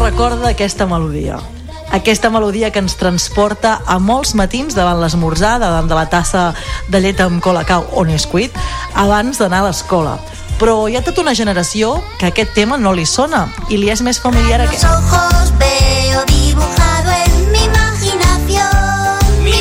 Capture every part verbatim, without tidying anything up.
recorda aquesta melodia? Aquesta melodia que ens transporta a molts matins davant l'esmorzar, davant de la tassa de llet amb Colacao o Nesquik, abans d'anar a l'escola. Però hi ha tota una generació que aquest tema no li sona i li és més familiar a aquest. Los ojos veo dibujado en mi imaginación, mi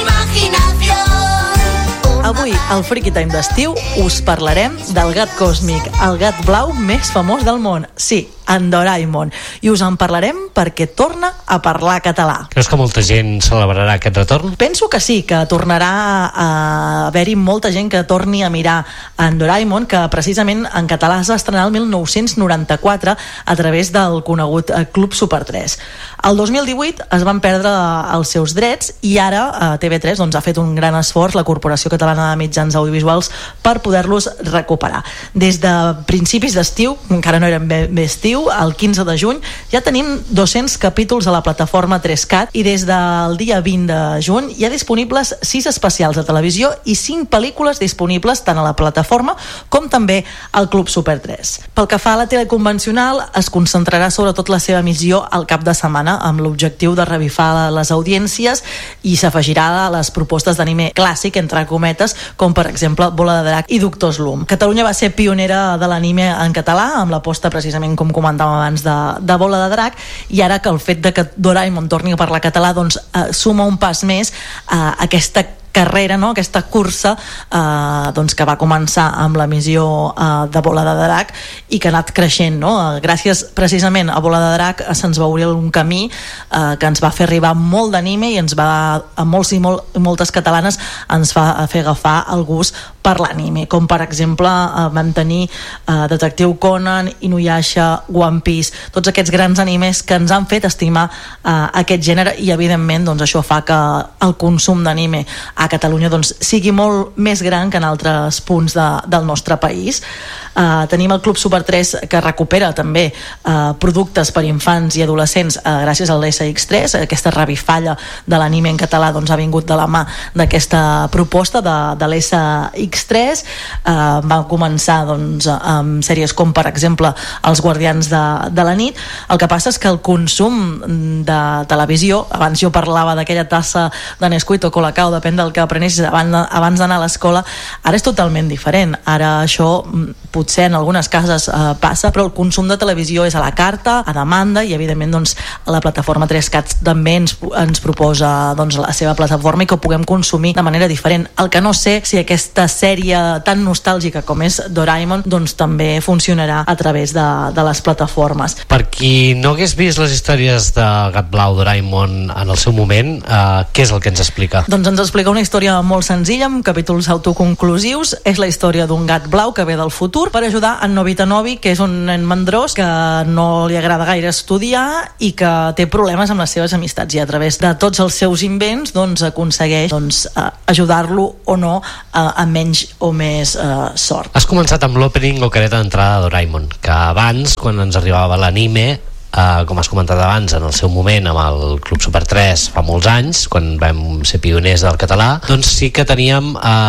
imaginación. Avui, al Freaky Time d'estiu, us parlarem del gat còsmic, el gat blau més famós del món. Sí, en Doraemon. I us en parlarem perquè torna a parlar català. Creus que molta gent celebrarà aquest retorn? Penso que sí, que tornarà a haver-hi molta gent que torni a mirar en Doraemon, que precisament en català es va estrenar el mil nou-cents noranta-quatre a través del conegut Club Super tres. El dos mil divuit es van perdre els seus drets i ara a T V tres doncs, ha fet un gran esforç la Corporació Catalana de Mitjans Audiovisuals per poder-los recuperar. Des de principis d'estiu, encara no eren bé, bé estiu, el quinze de juny, ja tenim dos-cents capítols a la plataforma tres cat i des del dia vint de juny hi ha disponibles sis especials de televisió i cinc pel·lícules disponibles tant a la plataforma com també al Club Super tres. Pel que fa a la tele convencional, es concentrarà sobretot la seva missió al cap de setmana amb l'objectiu de revifar les audiències i s'afegirà a les propostes d'anime clàssic, entre cometes, com per exemple Bola de Drac i Doctor Slump. Catalunya va ser pionera de l'anime en català amb l'aposta precisament com comentàvem abans de, de Bola de Drac, i ara que el fet de que Doraemon torni a parlar català doncs eh, suma un pas més a aquesta carrera, no? Aquesta cursa eh, doncs que va començar amb la missió eh, de Bola de Drac i que ha anat creixent, no? Gràcies precisament a Bola de Drac se'ns va obrir un camí eh, que ens va fer arribar molt d'anime i ens va, a molts i molt, moltes catalanes ens va fer agafar el gust per l'anime, com per exemple eh, vam tenir eh, Detectiu Conan, Inuyasha, One Piece, tots aquests grans animes que ens han fet estimar eh, aquest gènere i evidentment doncs, això fa que el consum d'anime a Catalunya doncs, sigui molt més gran que en altres punts de, del nostre país. Uh, tenim el Club Super tres que recupera també uh, productes per infants i adolescents uh, gràcies al l'S X tres. Aquesta revifalla de l'anime en català doncs, ha vingut de la mà d'aquesta proposta de, de l'S X tres. Uh, va començar doncs, amb sèries com per exemple Els Guardians de, de la nit. El que passa és que el consum de televisió, abans jo parlava d'aquella tassa de Nesquik o Colacao, depèn del que aprenessis abans, abans d'anar a l'escola, ara és totalment diferent. Ara això potser en algunes cases eh, passa, però el consum de televisió és a la carta, a demanda, i evidentment doncs, la plataforma tres cat també ens, ens proposa doncs, la seva plataforma i que ho puguem consumir de manera diferent. El que no sé si aquesta sèrie tan nostàlgica com és Doraemon doncs també funcionarà a través de, de les plataformes. Per qui no hagués vist les històries de Gat Blau, Doraemon en el seu moment, eh, què és el que ens explica? Doncs ens explica una història molt senzilla, amb capítols autoconclusius. És la història d'un gat blau que ve del futur per ajudar en Nobita Nobi, que és un nen mandrós que no li agrada gaire estudiar i que té problemes amb les seves amistats, i a través de tots els seus invents doncs, aconsegueix doncs, ajudar-lo o no amb menys o més eh, sort. Has començat amb l'opening o careta d'entrada de Doraemon, que abans, quan ens arribava l'anime, Uh, com has comentat abans, en el seu moment amb el Club Super tres fa molts anys, quan vam ser pioners del català, doncs sí que teníem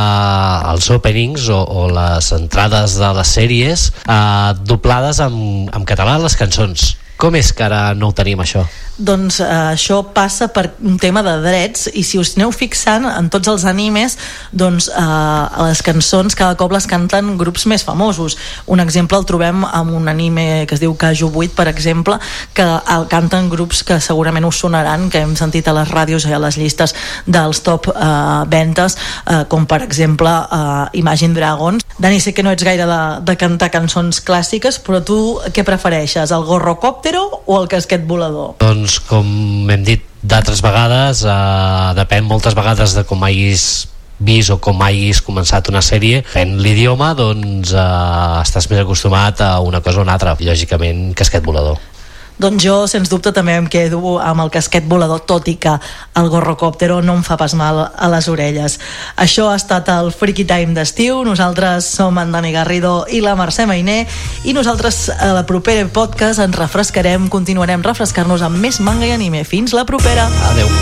uh, els openings o, o les entrades de les sèries uh, doblades en, en català, les cançons. Com és que ara no ho tenim, això? Doncs eh, això passa per un tema de drets, i si us aneu fixant en tots els animes doncs eh, les cançons cada cop les canten grups més famosos. Un exemple el trobem amb un anime que es diu Kaiju vuit, per exemple, que el canten grups que segurament us sonaran, que hem sentit a les ràdios i a les llistes dels top eh, ventes, eh, com per exemple eh, Imagine Dragons. Dani, sé que no ets gaire de, de cantar cançons clàssiques, però tu què prefereixes, el gorrocòptero o el casquet volador? Doncs com hem dit d'altres vegades, eh, depèn moltes vegades de com hagis vist o com hagis començat una sèrie. En l'idioma doncs eh, estàs més acostumat a una cosa o una altra, lògicament casquet volador. Doncs jo, sens dubte, també em quedo amb el casquet volador, tot i que el gorrocòptero no em fa pas mal a les orelles. Això ha estat el Freaky Time d'estiu. Nosaltres som en Dani Garrido i la Mercè Mainer, i nosaltres a la propera podcast ens refrescarem, continuarem refrescar-nos amb més manga i anime. Fins la propera. Adeu.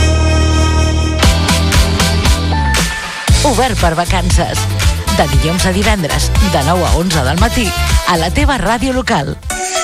Obert per vacances. De dilluns a divendres, de nou a onze del matí, a la teva ràdio local.